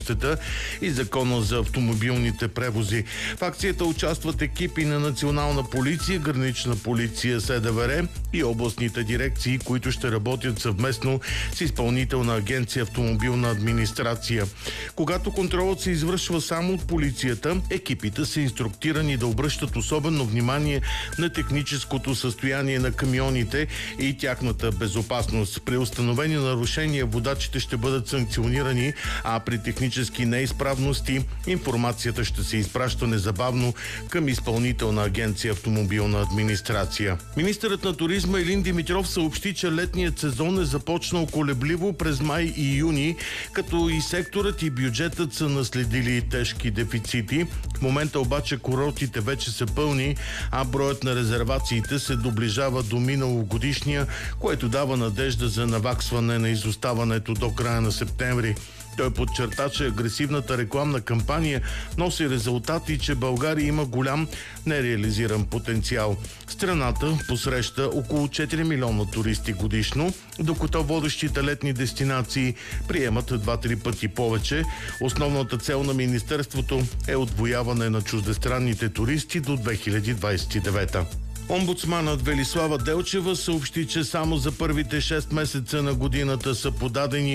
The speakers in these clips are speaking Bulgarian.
и Закона за автомобилните превози. В акцията участват екипи на Национална полиция, Гранична полиция, СДВР и областните дирекции, които ще работят съвместно с Изпълнителна агенция автомобилна администрация. Когато контролът се извършва само от полицията, екипите са инструктирани да обръщат особено внимание на техническото състояние на камионите и тяхната безопасност. При установени нарушения водачите ще бъдат санкционирани, а при технически неизправности информацията ще се изпраща незабавно към Изпълнителна агенция автомобилна администрация. Министърът на туризма Илин Димитров съобщи, че летният сезон е започнал колебливо през май и юни, като и секторът и бюджетът са наследили тежки дефицити. В момента обаче курортите вече са пълни, а броят на резервациите се доближава до миналогодишния, което дава надежда за наваксване на изоставането до края на септември. Той подчерта, че агресивната рекламна кампания носи резултати и че България има голям нереализиран потенциал. Страната посреща около 4 милиона туристи годишно, докато водещите летни дестинации приемат 2-3 пъти повече. Основната цел на Министерството е отвояване на чуждестранните туристи до 2029. Омбудсманът Велислава Делчева съобщи, че само за първите 6 месеца на годината са подадени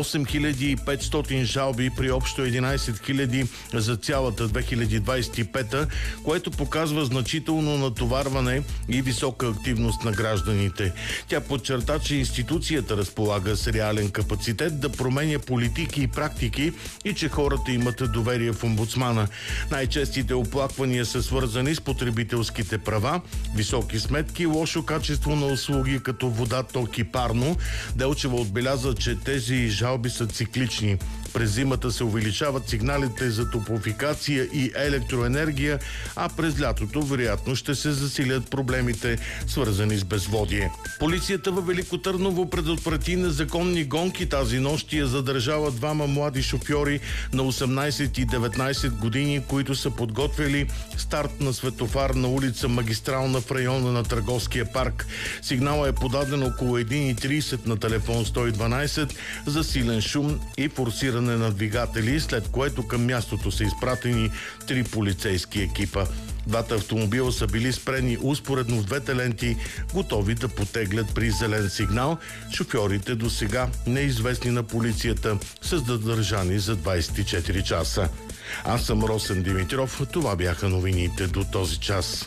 8500 жалби при общо 11 000 за цялата 2025, което показва значително натоварване и висока активност на гражданите. Тя подчерта, че институцията разполага с реален капацитет да променя политики и практики и че хората имат доверие в омбудсмана. Най-честите оплаквания са свързани с потребителските права, високи сметки, лошо качество на услуги като вода, ток и парно. Делчева отбеляза, че тези жалби са циклични. През зимата се увеличават сигналите за топлофикация и електроенергия, а през лятото вероятно ще се засилят проблемите, свързани с безводие. Полицията във Велико Търново предотврати незаконни гонки тази нощ и е задържала двама млади шофьори на 18 и 19 години, които са подготвили старт на светофар на улица Магистрална в района на Търговския парк. Сигналът е подаден около 1:30 на телефон 112 за силен шум и форсиране на двигатели, след което към мястото са изпратени 3 полицейски екипа. Двата автомобила са били спрени успоредно в двете ленти, готови да потеглят при зелен сигнал. Шофьорите до сега, неизвестни на полицията, са задържани за 24 часа. Аз съм Росен Димитров. Това бяха новините до този час.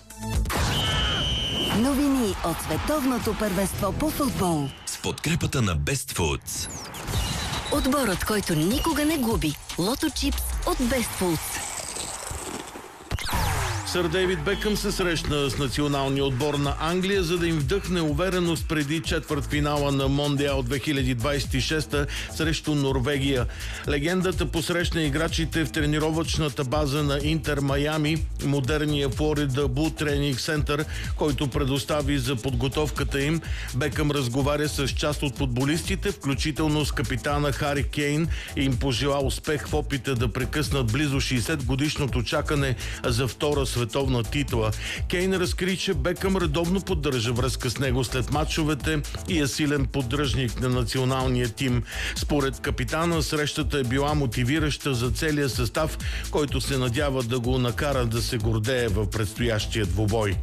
Новини от световното първенство по футбол с подкрепата на Best Foods. Отборът, който никога не губи. Лото чипс от Best Foods. Сър Дейвид Бекъм се срещна с националния отбор на Англия, за да им вдъхне увереност преди четвъртфинала на Мондиал 2026 срещу Норвегия. Легендата посрещна играчите в тренировъчната база на Интер Майами, модерния Флорида Бул тренинг център, който предостави за подготовката им. Бекъм разговаря с част от футболистите, включително с капитана Хари Кейн, и им пожела успех в опита да прекъснат близо 60-годишното чакане за втора световна титла. Кейн разкри, че Бекъм редовно поддържа връзка с него след мачовете и е силен поддръжник на националния тим. Според капитана, срещата е била мотивираща за целия състав, който се надява да го накара да се гордее в предстоящия двубой.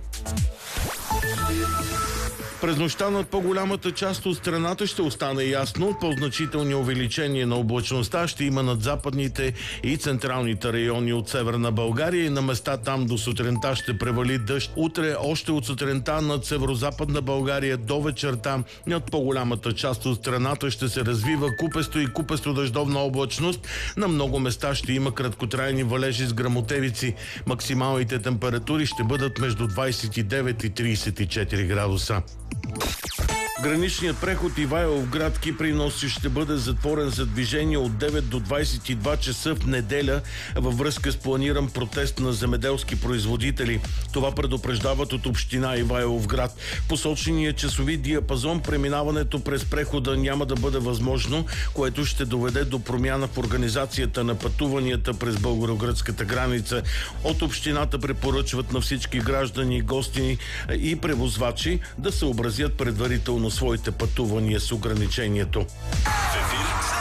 През нощта над по-голямата част от страната ще остане ясно. По-значителни увеличения на облачността ще има над западните и централните райони от Северна България и на места там до сутринта ще превали дъжд. Утре още от сутринта над Северозападна България до вечерта над по-голямата част от страната ще се развива купесто и купесто дъждовна облачност. На много места ще има краткотрайни валежи с гръмотевици. Максималните температури ще бъдат между 29 и 34 градуса. Граничният преход Ивайловград Киприноси ще бъде затворен за движение от 9 до 22 часа в неделя във връзка с планиран протест на земеделски производители. Това предупреждават от община Ивайловград. Посочения часови диапазон преминаването през прехода няма да бъде възможно, което ще доведе до промяна в организацията на пътуванията през българо-гръцката граница. От общината препоръчват на всички граждани, гости и превозвачи да съобразят предварително своите пътувания с ограничението. В ефир